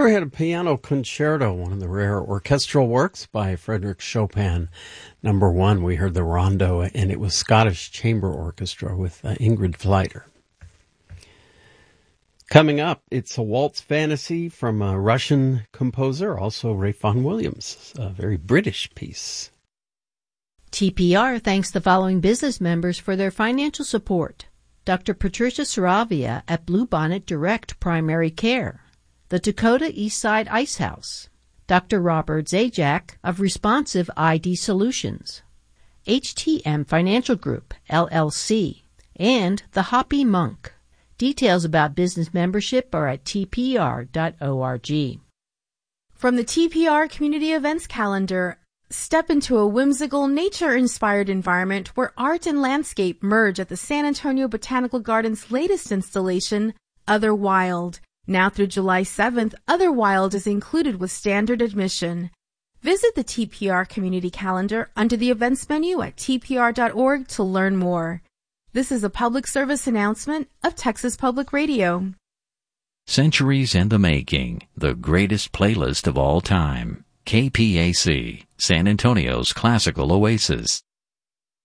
There we had a piano concerto, one of the rare orchestral works by Frédéric Chopin. Number 1, we heard the Rondo, and it was Scottish Chamber Orchestra with Ingrid Fleiter. Coming up, it's a waltz fantasy from a Russian composer, also Ralph Vaughan Williams, a very British piece. TPR thanks the following business members for their financial support. Dr. Patricia Saravia at Bluebonnet Direct Primary Care, the Dakota Eastside Ice House, Dr. Robert Zajac of Responsive ID Solutions, HTM Financial Group, LLC, and the Hoppy Monk. Details about business membership are at tpr.org. From the TPR Community Events Calendar, step into a whimsical, nature-inspired environment where art and landscape merge at the San Antonio Botanical Gardens' latest installation, Other Wild. Now through July 7th, Other Wild is included with standard admission. Visit the TPR Community Calendar under the events menu at tpr.org to learn more. This is a public service announcement of Texas Public Radio. Centuries in the Making, the greatest playlist of all time. KPAC, San Antonio's classical oasis.